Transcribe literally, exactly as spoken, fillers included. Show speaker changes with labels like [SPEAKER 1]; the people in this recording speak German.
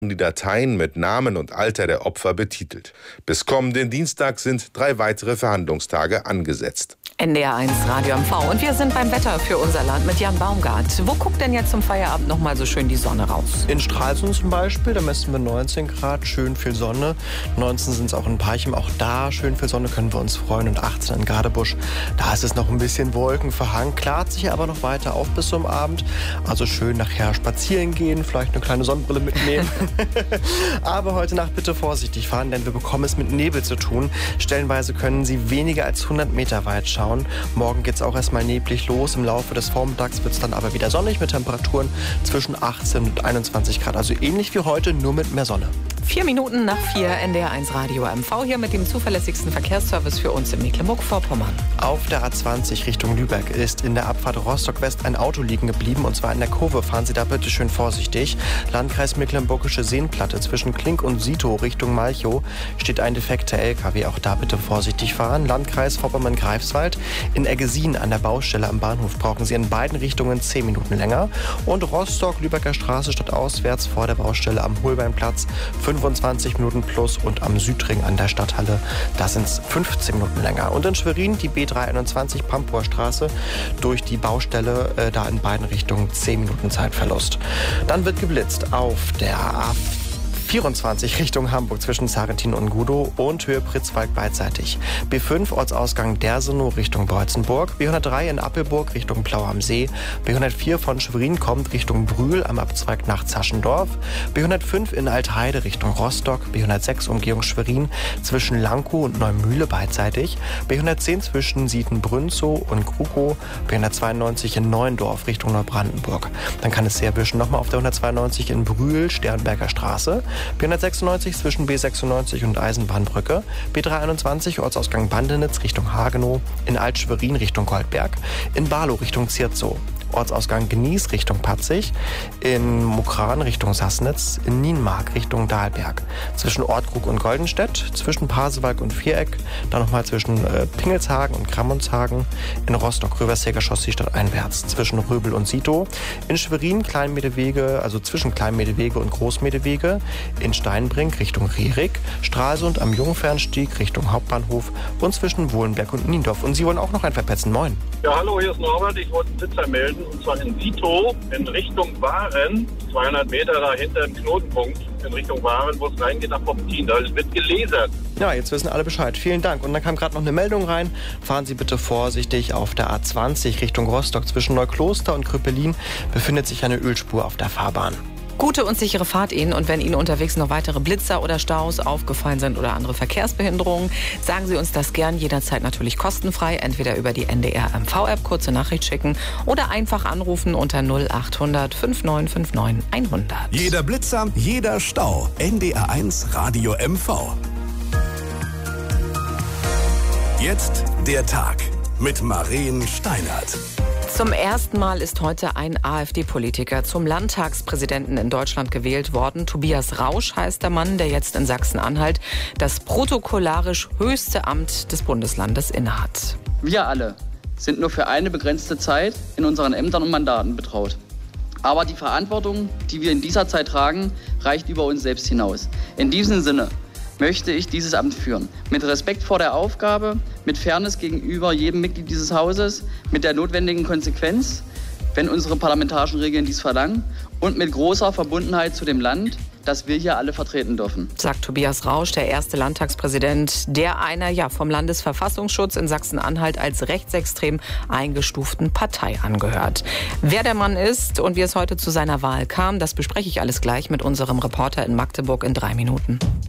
[SPEAKER 1] die Dateien mit Namen und Alter der Opfer betitelt. Bis kommenden Dienstag sind drei weitere Verhandlungstage angesetzt.
[SPEAKER 2] N D R eins Radio M V. Und wir sind beim Wetter für unser Land mit Jan Baumgart. Wo guckt denn jetzt zum Feierabend noch mal so schön die Sonne raus?
[SPEAKER 3] In Stralsund zum Beispiel, da messen wir neunzehn Grad, schön viel Sonne. neunzehn sind es auch in Parchim, auch da schön viel Sonne, können wir uns freuen. Und achtzehn in Gadebusch, da ist es noch ein bisschen wolkenverhangen, klart sich aber noch weiter auf bis zum Abend. Also schön nachher spazieren gehen, vielleicht eine kleine Sonnenbrille mitnehmen. Aber heute Nacht bitte vorsichtig fahren, denn wir bekommen es mit Nebel zu tun. Stellenweise können Sie weniger als hundert Meter weit schauen. Morgen geht es auch erstmal neblig los. Im Laufe des Vormittags wird es dann aber wieder sonnig mit Temperaturen zwischen achtzehn und einundzwanzig Grad. Also ähnlich wie heute, nur mit mehr Sonne.
[SPEAKER 2] Vier Minuten nach vier, N D R eins Radio M V hier mit dem zuverlässigsten Verkehrsservice für uns in Mecklenburg-Vorpommern.
[SPEAKER 3] Auf der A zwanzig Richtung Lübeck ist in der Abfahrt Rostock-West ein Auto liegen geblieben. Und zwar in der Kurve. Fahren Sie da bitte schön vorsichtig. Landkreis Mecklenburgische Seenplatte zwischen Klink und Sito Richtung Malchow steht ein defekter L K W. Auch da bitte vorsichtig fahren. Landkreis Vorpommern-Greifswald. In Eggesin an der Baustelle am Bahnhof brauchen Sie in beiden Richtungen zehn Minuten länger. Und Rostock, Lübecker Straße stadtauswärts vor der Baustelle am Holbeinplatz fünfundzwanzig Minuten plus und am Südring an der Stadthalle, da sind es fünfzehn Minuten länger. Und in Schwerin die B dreihunderteinundzwanzig Pampower Straße durch die Baustelle, äh, da in beiden Richtungen zehn Minuten Zeitverlust. Dann wird geblitzt auf der A vierundzwanzig Richtung Hamburg zwischen Sarrentin und Gudow und Höhe Pritzwalk beidseitig. B fünf Ortsausgang Dersenow Richtung Beutzenburg. B hundertdrei in Appelburg Richtung Plau am See. B hundertvier von Schwerin kommt Richtung Brühl am Abzweig nach Zaschendorf. B hundertfünf in Altheide Richtung Rostock. B hundertsechs Umgehung Schwerin zwischen Lankow und Neumühle beidseitig. B hundertzehn zwischen Sietenbrünzow und Krukow. B hundertzweiundneunzig in Neuendorf Richtung Neubrandenburg. Dann kann es sehr erwischen. Nochmal auf der hundertzweiundneunzig in Brühl Sternberger Straße. B hundertsechsundneunzig zwischen B sechsundneunzig und Eisenbahnbrücke, B dreihunderteinundzwanzig Ortsausgang Bandenitz Richtung Hagenow, in Alt-Schwerin Richtung Goldberg, in Barlow Richtung Zierzow. Ortsausgang Genies Richtung Patzig, in Mukran Richtung Sassnitz, in Nienmark Richtung Dahlberg, zwischen Ortkrug und Goldenstedt, zwischen Pasewalk und Viereck, dann nochmal zwischen äh, Pingelshagen und Krammonshagen, in Rostock Röversäger Chaussee stadteinwärts, zwischen Röbel und Sito, in Schwerin Kleinmedewege, also zwischen Kleinmedewege und Großmedewege, in Steinbrink Richtung Rierig, Stralsund am Jungfernstieg Richtung Hauptbahnhof und zwischen Wohlenberg und Niendorf. Und Sie wollen auch noch ein Verpetzen? Moin.
[SPEAKER 4] Ja, hallo, hier ist Norbert. Ich wollte einen Blitzer melden. Und zwar in Sito in Richtung Waren, zweihundert Meter dahinter im Knotenpunkt in Richtung Waren, wo es reingeht nach Poptin. Da wird gelasert.
[SPEAKER 3] Ja, jetzt wissen alle Bescheid. Vielen Dank. Und dann kam gerade noch eine Meldung rein. Fahren Sie bitte vorsichtig auf der A zwanzig Richtung Rostock. Zwischen Neukloster und Krüppelin befindet sich eine Ölspur auf der Fahrbahn.
[SPEAKER 2] Gute und sichere Fahrt Ihnen. Und wenn Ihnen unterwegs noch weitere Blitzer oder Staus aufgefallen sind oder andere Verkehrsbehinderungen, sagen Sie uns das gern jederzeit natürlich kostenfrei. Entweder über die N D R M V-App kurze Nachricht schicken oder einfach anrufen unter null achthundert fünfundneunzig neunundfünfzig hundert.
[SPEAKER 5] Jeder Blitzer, jeder Stau. N D R eins Radio M V. Jetzt der Tag mit Maren Steinert.
[SPEAKER 2] Zum ersten Mal ist heute ein AfD-Politiker zum Landtagspräsidenten in Deutschland gewählt worden. Tobias Rausch heißt der Mann, der jetzt in Sachsen-Anhalt das protokollarisch höchste Amt des Bundeslandes innehat.
[SPEAKER 6] Wir alle sind nur für eine begrenzte Zeit in unseren Ämtern und Mandaten betraut. Aber die Verantwortung, die wir in dieser Zeit tragen, reicht über uns selbst hinaus. In diesem Sinne möchte ich dieses Amt führen. Mit Respekt vor der Aufgabe, mit Fairness gegenüber jedem Mitglied dieses Hauses, mit der notwendigen Konsequenz, wenn unsere parlamentarischen Regeln dies verlangen, und mit großer Verbundenheit zu dem Land, das wir hier alle vertreten dürfen.
[SPEAKER 2] Sagt Tobias Rausch, der erste Landtagspräsident, der einer ja vom Landesverfassungsschutz in Sachsen-Anhalt als rechtsextrem eingestuften Partei angehört. Wer der Mann ist und wie es heute zu seiner Wahl kam, das bespreche ich alles gleich mit unserem Reporter in Magdeburg in drei Minuten.